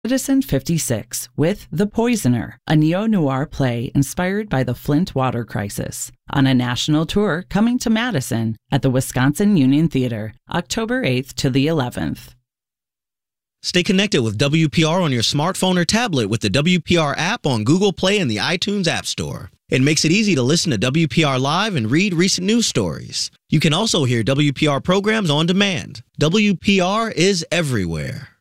Citizen 56 with The Poisoner, a neo-noir play inspired by the Flint water crisis, on a national tour coming to Madison at the Wisconsin Union Theater, October 8th to the 11th. Stay connected with WPR on your smartphone or tablet with the WPR app on Google Play and the iTunes App Store. It makes it easy to listen to WPR live and read recent news stories. You can also hear WPR programs on demand. WPR is everywhere.